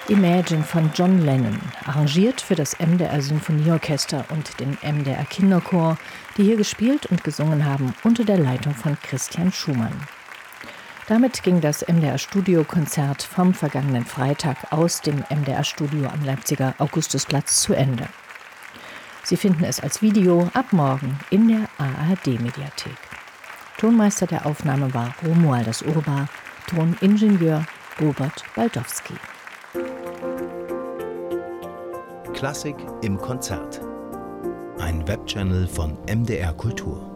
Imagine von John Lennon, arrangiert für das MDR Sinfonieorchester und den MDR Kinderchor, die hier gespielt und gesungen haben unter der Leitung von Christian Schumann. Damit ging das MDR-Studiokonzert vom vergangenen Freitag aus dem MDR-Studio am Leipziger Augustusplatz zu Ende. Sie finden es als Video ab morgen in der ARD-Mediathek. Tonmeister der Aufnahme war Romualdas Urbar, Toningenieur Robert Baldowski. Klassik im Konzert. Ein Webchannel von MDR Kultur.